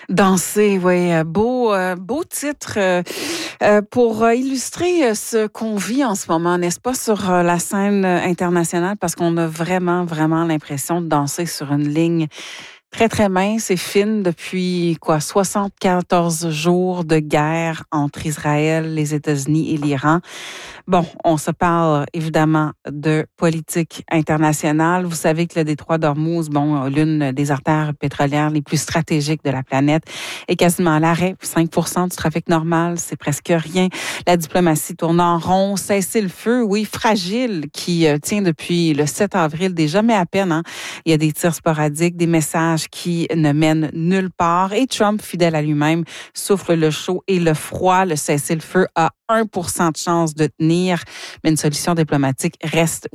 Danser, oui. Beau titre pour illustrer ce qu'on vit en ce moment, n'est-ce pas, sur la scène internationale, parce qu'on a vraiment, vraiment l'impression de danser sur une ligne très, très mince et fine depuis, 74 jours de guerre entre Israël, les États-Unis et l'Iran. Bon, on se parle évidemment de politique internationale. Vous savez que le détroit d'Ormuz, l'une des artères pétrolières les plus stratégiques de la planète, est quasiment à l'arrêt. 5% du trafic normal, c'est presque rien. La diplomatie tourne en rond. Cessez-le-feu, oui, fragile, qui tient depuis le 7 avril déjà, mais à peine. Il y a des tirs sporadiques, des messages qui ne mènent nulle part. Et Trump, fidèle à lui-même, souffle le chaud et le froid. Le cessez-le-feu a 1% de chance de tenir, mais une solution diplomatique reste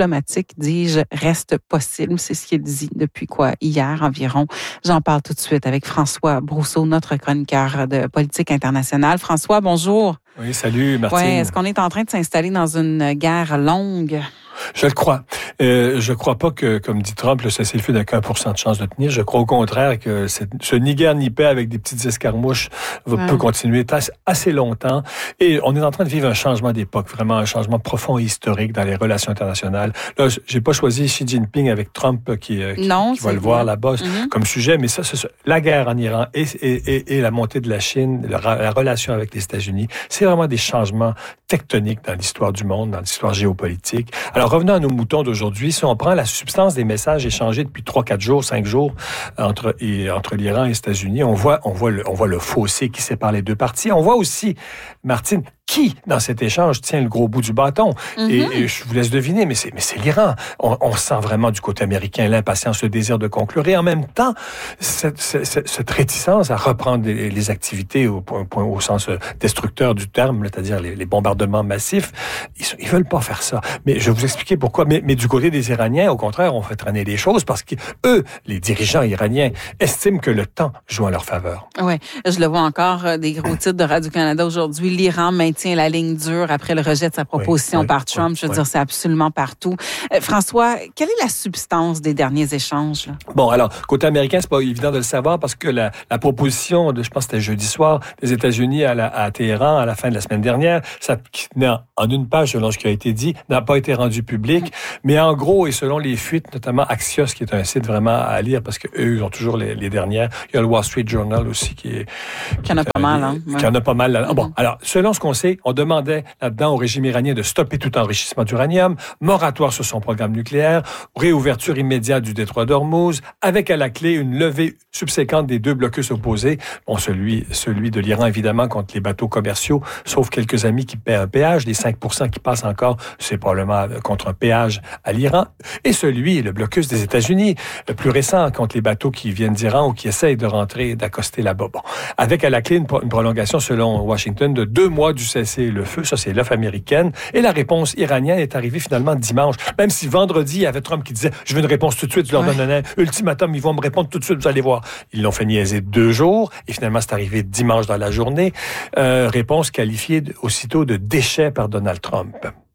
possible. C'est ce qu'il dit depuis hier environ. J'en parle tout de suite avec François Brousseau, notre chroniqueur de politique internationale. François, bonjour. Oui, salut Martine. Ouais, est-ce qu'on est en train de s'installer dans une guerre longue? Je le crois. Je crois pas que, comme dit Trump, le cessez-le-feu n'a qu'1% de chance de tenir. Je crois au contraire que ce ni guerre ni paix avec des petites escarmouches peut continuer assez longtemps. Et on est en train de vivre un changement d'époque, vraiment un changement profond et historique dans les relations internationales. Là, j'ai pas choisi Xi Jinping avec Trump qui va le voir là-bas comme sujet, mais ça, la guerre en Iran et la montée de la Chine, la relation avec les États-Unis, c'est vraiment des changements tectoniques dans l'histoire du monde, dans l'histoire géopolitique. Alors, revenons à nos moutons d'aujourd'hui. Si on prend la substance des messages échangés depuis 3-4 jours, 5 jours entre l'Iran et les États-Unis, on voit le fossé qui sépare les deux parties. On voit aussi, Martine, qui, dans cet échange, tient le gros bout du bâton. Et je vous laisse deviner, mais c'est l'Iran. On sent vraiment du côté américain l'impatience, le désir de conclure. Et en même temps, cette réticence à reprendre les activités au sens destructeur du terme, c'est-à-dire les bombardements massifs, ils veulent pas faire ça. Mais je vais vous expliquer pourquoi. Mais du côté des Iraniens, au contraire, on fait traîner les choses parce que eux, les dirigeants iraniens, estiment que le temps joue en leur faveur. Oui, je le vois encore, des gros titres de Radio-Canada aujourd'hui. L'Iran maintient la ligne dure après le rejet de sa proposition par Trump. Je veux dire, c'est absolument partout. François, quelle est la substance des derniers échanges, là? Bon, alors, côté américain, c'est pas évident de le savoir parce que la proposition je pense que c'était jeudi soir, des États-Unis à Téhéran, à la fin de la semaine dernière, ça qui tenait en une page, selon ce qui a été dit, n'a pas été rendu public. Mais en gros, et selon les fuites, notamment Axios, qui est un site vraiment à lire parce qu'eux, ils ont toujours les dernières. Il y a le Wall Street Journal aussi qui en a pas mal, hein? Qui en a pas mal. Là. Bon, alors, selon ce qu'on sait, on demandait là-dedans au régime iranien de stopper tout enrichissement d'uranium, moratoire sur son programme nucléaire, réouverture immédiate du détroit d'Ormuz, avec à la clé une levée subséquente des deux blocus opposés. Bon, celui de l'Iran, évidemment, contre les bateaux commerciaux, sauf quelques amis qui paient un péage, les 5% qui passent encore, c'est probablement contre un péage à l'Iran, et le blocus des États-Unis, le plus récent, contre les bateaux qui viennent d'Iran ou qui essayent de rentrer, d'accoster là-bas. Bon, avec à la clé une prolongation, selon Washington, de 2 mois du cessez-le-feu, ça c'est l'offre américaine, et la réponse iranienne est arrivée finalement dimanche, même si vendredi, il y avait Trump qui disait « Je veux une réponse tout de suite, je leur donne un ultimatum, ils vont me répondre tout de suite, vous allez voir ». Ils l'ont fait niaiser 2 jours, et finalement c'est arrivé dimanche dans la journée, réponse qualifiée aussitôt de déchet par Donald Trump.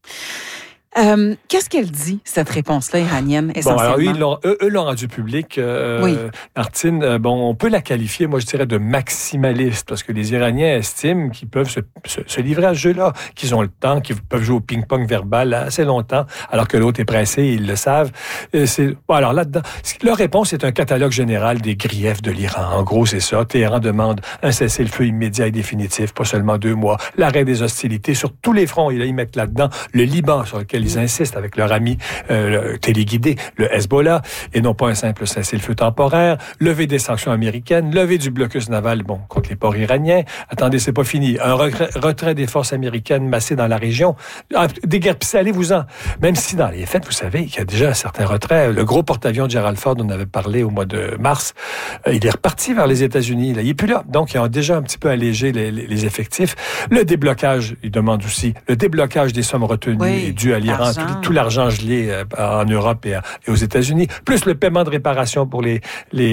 Qu'est-ce qu'elle dit, cette réponse-là iranienne, essentiellement? Bon, alors eux l'ont rendu public, Martine. On peut la qualifier, moi je dirais, de maximaliste, parce que les Iraniens estiment qu'ils peuvent se livrer à ce jeu-là, qu'ils ont le temps, qu'ils peuvent jouer au ping-pong verbal assez longtemps, alors que l'autre est pressé, ils le savent. Alors là-dedans, leur réponse est un catalogue général des griefs de l'Iran. En gros, c'est ça. Téhéran demande un cessez-le-feu immédiat et définitif, pas seulement 2 mois, l'arrêt des hostilités sur tous les fronts. Et là, ils mettent là-dedans le Liban, sur lequel ils insistent avec leur ami téléguidé, le Hezbollah, et non pas un simple cessez-le-feu temporaire, levée des sanctions américaines, levée du blocus naval contre les ports iraniens. Attendez, c'est pas fini. Un retrait des forces américaines massées dans la région. Déguerpissez, allez-vous-en. Même si dans les faits, vous savez, il y a déjà un certain retrait. Le gros porte-avions de Gerald Ford, on avait parlé au mois de mars, il est reparti vers les États-Unis. Là, il est plus là. Donc, ils ont déjà un petit peu allégé les effectifs. Le déblocage, ils demandent aussi, le déblocage des sommes retenues et dues à l'Iran l'Iran, tout l'argent gelé en Europe et aux États-Unis, plus le paiement de réparation pour les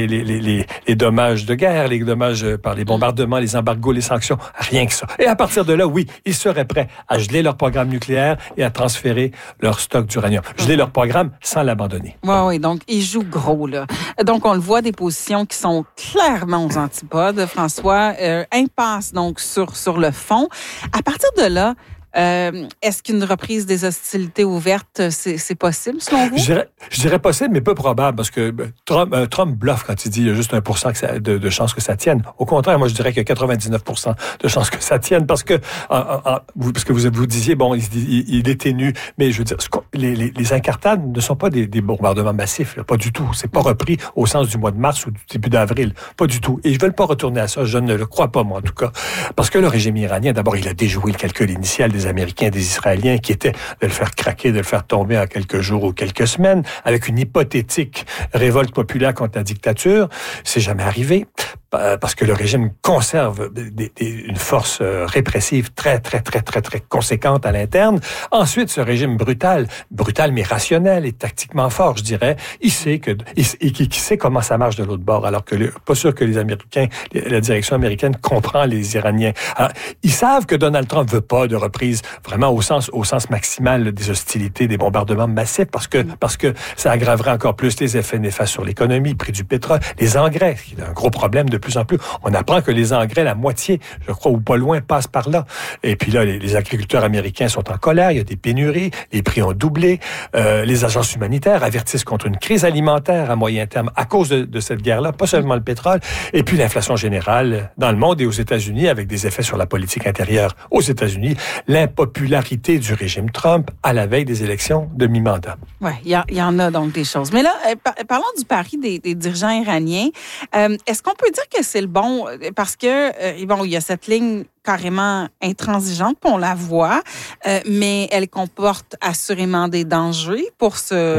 dommages de guerre, les dommages par les bombardements, les embargos, les sanctions, rien que ça. Et à partir de là, oui, ils seraient prêts à geler leur programme nucléaire et à transférer leur stock d'uranium. Geler leur programme sans l'abandonner. Oui, donc ils jouent gros, là. Donc, on le voit, des positions qui sont clairement aux antipodes, François. Impasse, donc, sur le fond. À partir de là, est-ce qu'une reprise des hostilités ouvertes, c'est possible, selon vous? Je dirais possible, mais peu probable, parce que Trump bluffe quand il dit qu'il y a juste 1% de chances que ça tienne. Au contraire, moi, je dirais qu'il y a 99% de chances que ça tienne, parce que vous disiez, bon, il est ténu, mais je veux dire, les incartades ne sont pas des bombardements massifs, là, pas du tout. C'est pas repris au sens du mois de mars ou du début d'avril, pas du tout. Et ils veulent pas retourner à ça, je ne le crois pas, moi, en tout cas, parce que le régime iranien, d'abord, il a déjoué le calcul initial des Américains et des Israéliens, qui était de le faire craquer, de le faire tomber en quelques jours ou quelques semaines, avec une hypothétique révolte populaire contre la dictature. C'est jamais arrivé, parce que le régime conserve une force répressive très, très, très, très, très conséquente à l'interne. Ensuite, ce régime brutal mais rationnel et tactiquement fort, je dirais, il sait comment ça marche de l'autre bord, alors que pas sûr que les Américains, la direction américaine comprend les Iraniens. Alors, ils savent que Donald Trump veut pas de reprise vraiment au sens maximal des hostilités, des bombardements massifs, parce que ça aggraverait encore plus les effets néfastes sur l'économie, le prix du pétrole, les engrais, qui est un gros problème de plus en plus. On apprend que les engrais, la moitié, je crois, ou pas loin, passent par là. Et puis là, les agriculteurs américains sont en colère, il y a des pénuries, les prix ont doublé, les agences humanitaires avertissent contre une crise alimentaire à moyen terme à cause de cette guerre-là, pas seulement le pétrole, et puis l'inflation générale dans le monde et aux États-Unis, avec des effets sur la politique intérieure aux États-Unis, l'impopularité du régime Trump à la veille des élections de mi-mandat. Oui, il y en a donc des choses. Mais là, parlons du pari des dirigeants iraniens. Est-ce qu'on peut dire que c'est le bon? Parce que, bon, il y a cette ligne carrément intransigeante, on la voit, mais elle comporte assurément des dangers pour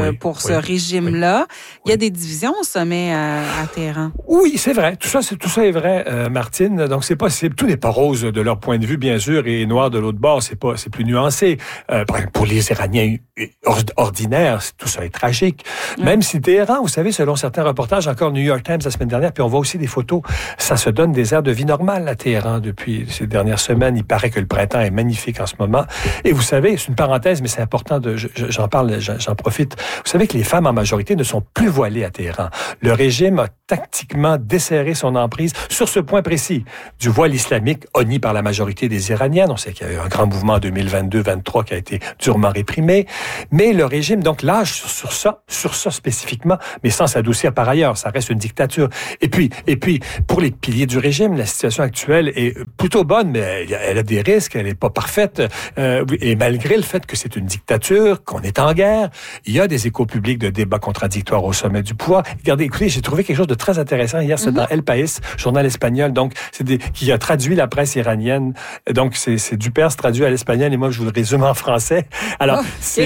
ce régime-là. Il y a des divisions au sommet à Téhéran. Oui, c'est vrai. Tout ça est vrai, Martine. Donc, c'est possible. Tout n'est pas rose de leur point de vue, bien sûr, et noir de l'autre bord. C'est plus nuancé. Par exemple, pour les Iraniens ordinaires, tout ça est tragique. Même si Téhéran, vous savez, selon certains reportages, encore New York Times la semaine dernière, puis on voit aussi des photos, ça se donne des airs de vie normale à Téhéran depuis ces dernières semaines. Il paraît que le printemps est magnifique en ce moment. Et vous savez, c'est une parenthèse, mais c'est important, j'en parle, j'en profite. Vous savez que les femmes en majorité ne sont plus voilées à Téhéran. Le régime a tactiquement desserré son emprise sur ce point précis du voile islamique honni par la majorité des Iraniennes. On sait qu'il y a eu un grand mouvement en 2022-23 qui a été durement réprimé. Mais le régime, donc, lâche sur ça spécifiquement, mais sans s'adoucir par ailleurs. Ça reste une dictature. Et puis, pour les piliers du régime, la situation actuelle est plutôt bonne, mais elle a des risques, elle n'est pas parfaite. Et malgré le fait que c'est une dictature, qu'on est en guerre, il y a des échos publics de débats contradictoires au sommet du pouvoir. Regardez, écoutez, j'ai trouvé quelque chose de très intéressant hier, c'est dans El País, journal espagnol, donc qui a traduit la presse iranienne. Donc c'est du perse traduit à l'espagnol et moi je vous le résume en français. Alors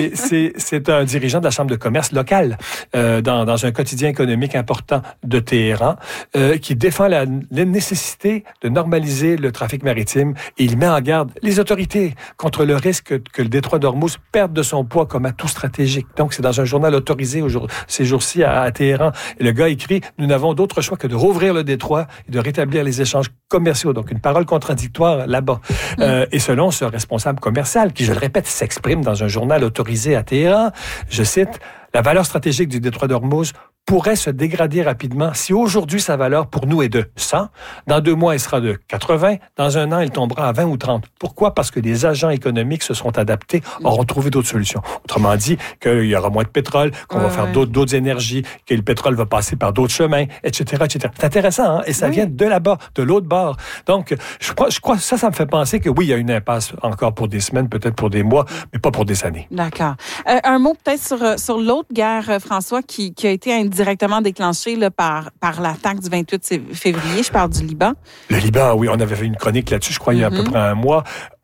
c'est un dirigeant de la chambre de commerce locale dans un quotidien économique important de Téhéran qui défend la nécessité de normaliser le trafic maritime et il met en garde les autorités contre le risque que le détroit d'Ormuz perde de son poids comme atout stratégique. Donc c'est dans un journal autorisé ces jours-ci à Téhéran. Et le gars écrit « Nous n'avons d'autre choix que de rouvrir le détroit et de rétablir les échanges commerciaux. » Donc une parole contradictoire là-bas. Et selon ce responsable commercial, qui je le répète s'exprime dans un journal autorisé à Téhéran, je cite « La valeur stratégique du détroit d'Ormuz pourrait se dégrader rapidement si aujourd'hui sa valeur pour nous est de 100, dans 2 mois elle sera de 80, dans 1 an elle tombera à 20 ou 30. Pourquoi? Parce que les agents économiques se seront adaptés, auront trouvé d'autres solutions. Autrement dit, qu'il y aura moins de pétrole, qu'on va faire d'autres énergies, que le pétrole va passer par d'autres chemins, etc., etc. C'est intéressant, hein? Et ça vient de là-bas, de l'autre bord. Donc, je crois ça me fait penser que oui, il y a une impasse encore pour des semaines, peut-être pour des mois, mais pas pour des années. D'accord. Un mot peut-être sur l'autre guerre, François, qui a été directement déclenché là, par l'attaque du 28 février. Je parle du Liban. Le Liban, oui, on avait fait une chronique là-dessus, je crois, il y a à peu près un mois.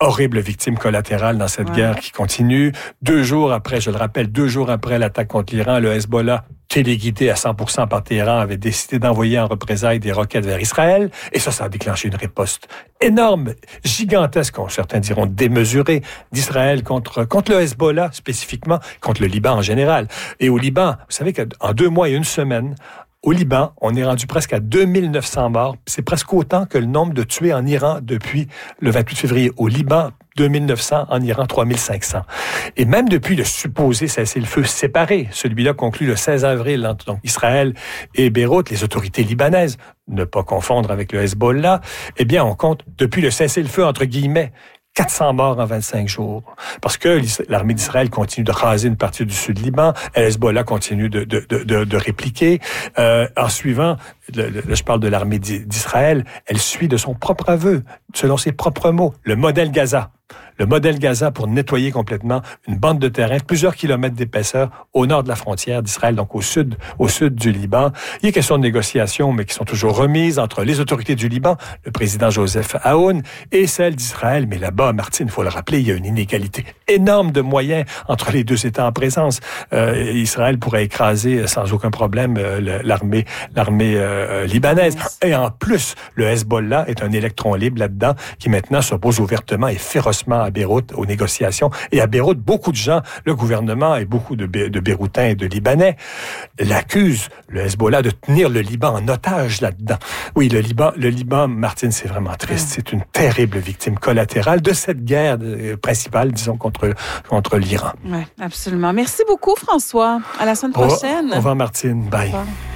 horrible victime collatérale dans cette guerre qui continue. 2 jours après, je le rappelle, 2 jours après l'attaque contre l'Iran, le Hezbollah, téléguidé à 100% par Téhéran, avait décidé d'envoyer en représailles des roquettes vers Israël. Et ça a déclenché une riposte énorme, gigantesque, certains diront démesurée, d'Israël contre le Hezbollah spécifiquement, contre le Liban en général. Et au Liban, vous savez qu'en 2 mois et 1 semaine, au Liban, on est rendu presque à 2900 morts. C'est presque autant que le nombre de tués en Iran depuis le 28 février. Au Liban, 2900, en Iran, 3500. Et même depuis le supposé cessez-le-feu séparé, celui-là conclu le 16 avril entre donc Israël et Beyrouth, les autorités libanaises, ne pas confondre avec le Hezbollah, eh bien, on compte depuis le cessez-le-feu, entre guillemets, 400 morts en 25 jours. Parce que l'armée d'Israël continue de raser une partie du sud Liban, et Hezbollah continue de répliquer. En suivant, là, je parle de l'armée d'Israël, elle suit de son propre aveu, selon ses propres mots, le modèle Gaza. Le modèle Gaza pour nettoyer complètement une bande de terrain, plusieurs kilomètres d'épaisseur au nord de la frontière d'Israël, donc au sud du Liban. Il y a question de négociations, mais qui sont toujours remises entre les autorités du Liban, le président Joseph Aoun, et celles d'Israël. Mais là-bas, Martine, il faut le rappeler, il y a une inégalité énorme de moyens entre les 2 États en présence. Israël pourrait écraser sans aucun problème l'armée libanaise. Et en plus, le Hezbollah est un électron libre là-dedans qui maintenant s'oppose ouvertement et férocement à Beyrouth aux négociations. Et à Beyrouth, beaucoup de gens, le gouvernement et beaucoup de Beyrouthins et de Libanais, le Hezbollah, de tenir le Liban en otage là-dedans. Oui, le Liban, Martine, c'est vraiment triste. C'est une terrible victime collatérale de cette guerre principale, disons, contre l'Iran. Oui, absolument. Merci beaucoup, François. À la semaine prochaine. Au revoir, Martine. Bye. Au revoir.